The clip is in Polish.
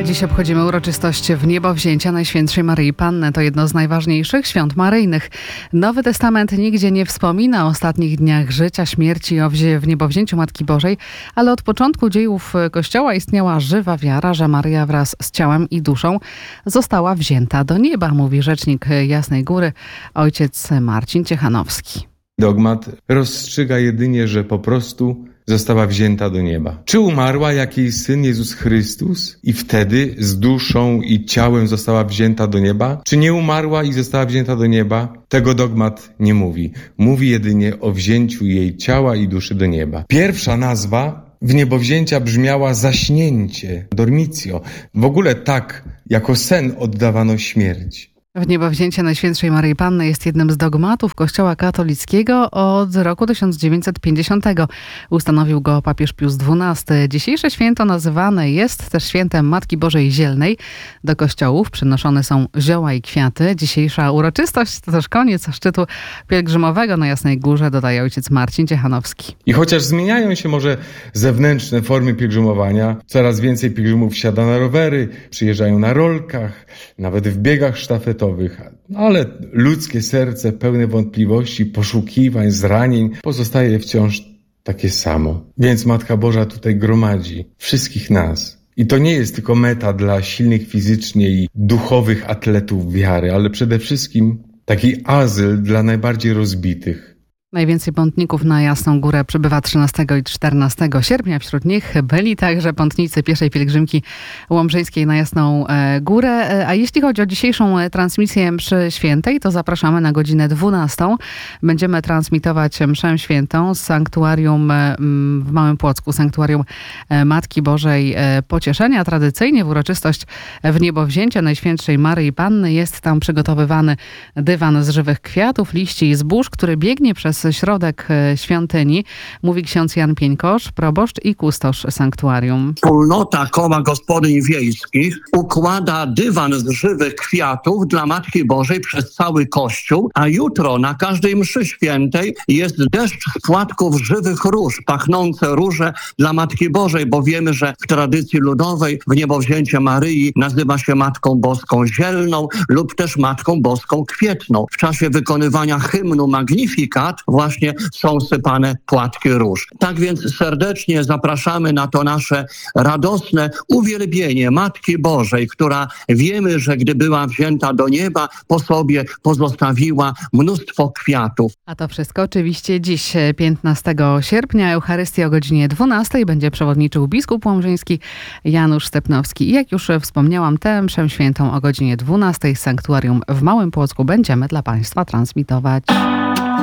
Dziś obchodzimy uroczystość wniebowzięcia Najświętszej Maryi Panny. To jedno z najważniejszych świąt maryjnych. Nowy Testament nigdzie nie wspomina o ostatnich dniach życia, śmierci i wniebowzięciu Matki Bożej, ale od początku dziejów Kościoła istniała żywa wiara, że Maryja wraz z ciałem i duszą została wzięta do nieba, mówi rzecznik Jasnej Góry, ojciec Marcin Ciechanowski. Dogmat rozstrzyga jedynie, że po prostu została wzięta do nieba. Czy umarła jak jej Syn Jezus Chrystus i wtedy z duszą i ciałem została wzięta do nieba? Czy nie umarła i została wzięta do nieba? Tego dogmat nie mówi. Mówi jedynie o wzięciu jej ciała i duszy do nieba. Pierwsza nazwa wniebowzięcia brzmiała zaśnięcie, dormitio. W ogóle tak, jako sen oddawano śmierć. Wniebowzięcie Najświętszej Maryi Panny jest jednym z dogmatów Kościoła katolickiego od roku 1950. Ustanowił go papież Pius XII. Dzisiejsze święto nazywane jest też świętem Matki Bożej Zielnej. Do kościołów przynoszone są zioła i kwiaty. Dzisiejsza uroczystość to też koniec szczytu pielgrzymowego na Jasnej Górze, dodaje ojciec Marcin Ciechanowski. I chociaż zmieniają się może zewnętrzne formy pielgrzymowania, coraz więcej pielgrzymów wsiada na rowery, przyjeżdżają na rolkach, nawet w biegach sztafetowych, ale ludzkie serce pełne wątpliwości, poszukiwań, zranień pozostaje wciąż takie samo. Więc Matka Boża tutaj gromadzi wszystkich nas. I to nie jest tylko meta dla silnych fizycznie i duchowych atletów wiary, ale przede wszystkim taki azyl dla najbardziej rozbitych. Najwięcej pątników na Jasną Górę przybywa 13 i 14 sierpnia. Wśród nich byli także pątnicy pierwszej pielgrzymki łomżyńskiej na Jasną Górę. A jeśli chodzi o dzisiejszą transmisję mszy świętej, to zapraszamy na godzinę 12. Będziemy transmitować mszę świętą z sanktuarium w Małym Płocku, sanktuarium Matki Bożej Pocieszenia. Tradycyjnie w uroczystość wniebowzięcia Najświętszej Maryi Panny jest tam przygotowywany dywan z żywych kwiatów, liści i zbóż, który biegnie przez środek świątyni, mówi ksiądz Jan Pieńkosz, proboszcz i kustosz sanktuarium. Wspólnota Koła Gospodyń Wiejskich układa dywan z żywych kwiatów dla Matki Bożej przez cały Kościół, a jutro na każdej mszy świętej jest deszcz z płatków żywych róż, pachnące róże dla Matki Bożej, bo wiemy, że w tradycji ludowej wniebowzięcie Maryi nazywa się Matką Boską Zielną lub też Matką Boską Kwietną. W czasie wykonywania hymnu Magnificat właśnie są sypane płatki róż. Tak więc serdecznie zapraszamy na to nasze radosne uwielbienie Matki Bożej, która wiemy, że gdy była wzięta do nieba, po sobie pozostawiła mnóstwo kwiatów. A to wszystko oczywiście dziś, 15 sierpnia. Eucharystię o godzinie 12 będzie przewodniczył biskup łomżyński Janusz Stepnowski. I jak już wspomniałam, tę mszę świętą o godzinie 12 z sanktuarium w Małym Płocku będziemy dla Państwa transmitować.